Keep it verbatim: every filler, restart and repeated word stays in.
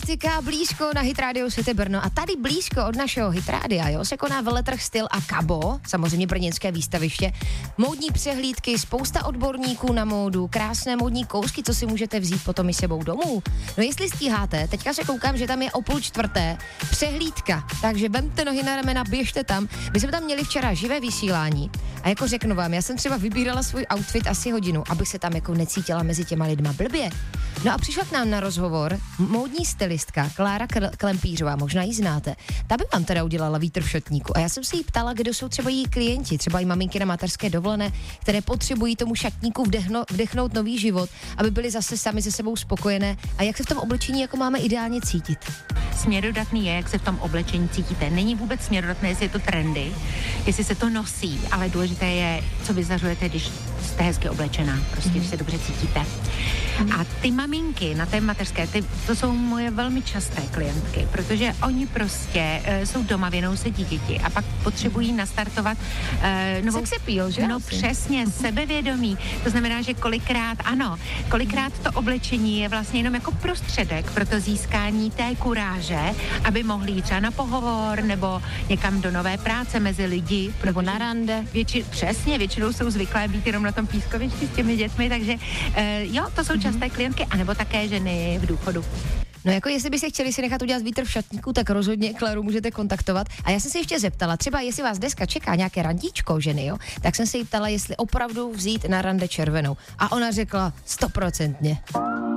politika blízko na Hit Radio City Brno a tady blízko od našeho Hit Radia, jo, se koná veletrh Styl a Kabo, samozřejmě brněnské výstaviště, módní přehlídky, spousta odborníků na módu, krásné módní kousky, co si můžete vzít potom i sebou domů. No jestli stíháte, teďka se koukám, že tam je o půl čtvrté přehlídka, takže vemte nohy na ramena, běžte tam. My jsme tam měli včera živé vysílání a jako řeknu vám, já jsem třeba vybírala svůj outfit asi hodinu, abych se tam jako necítila mezi těma lidma blbě. No a přišla k nám na rozhovor módní stylistka Klára Klempířová, možná ji znáte. Ta by vám teda udělala vítr v šatníku. A já jsem se jí ptala, kdo jsou třeba její klienti, třeba i maminky na mateřské dovolené, které potřebují tomu šatníku vdechno, vdechnout nový život, aby byly zase sami se sebou spokojené. A jak se v tom oblečení jako máme ideálně cítit? Směrodatný je, jak se v tom oblečení cítíte. Není vůbec směrodatné, jestli je to trendy, jestli se to nosí, ale důležité je, co vyzařujete, když jste hezky oblečená, prostě, když se dobře cítíte. A ty maminky na té mateřské, ty, to jsou moje velmi časté klientky, protože oni prostě uh, jsou doma, věnou se dítěti a pak potřebují nastartovat uh, novou... Sex appeal, že? No asi. Přesně, sebevědomí. To znamená, že kolikrát, ano, kolikrát to oblečení je vlastně jenom jako prostředek pro to získání té kuráže, aby mohli jít třeba na pohovor nebo někam do nové práce mezi lidi. Nebo na rande. Větši, přesně, většinou jsou zvyklé být jenom na tom pískovišti s těmi dětmi, takže uh, jo, to jsou časté klientky, anebo také ženy v důchodu. No jako jestli by se chtěli si nechat udělat vítr v šatníku, tak rozhodně Kláru můžete kontaktovat. A já jsem se ještě zeptala, třeba jestli vás dneska čeká nějaké randíčko ženy, jo, tak jsem se jí ptala, jestli opravdu vzít na rande červenou. A ona řekla stoprocentně.